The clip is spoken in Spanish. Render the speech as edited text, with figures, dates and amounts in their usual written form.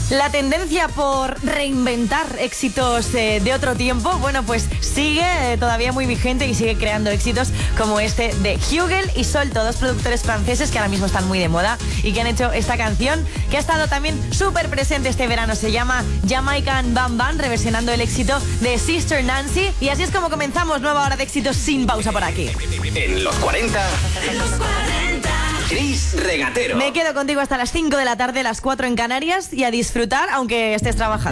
La tendencia por reinventar éxitos de otro tiempo, bueno, pues sigue todavía muy vigente y sigue creando éxitos como este de Hugel y Solto, dos productores franceses que ahora mismo están muy de moda y que han hecho esta canción que ha estado también súper presente este verano. Se llama Jamaican Bam Bam, reversionando el éxito de Sister Nancy. Y así es como comenzamos nueva hora de éxitos sin pausa por aquí. En los 40... Chris Regatero. Me quedo contigo hasta las 5 de la tarde, las 4 en Canarias, y a disfrutar aunque estés trabajando.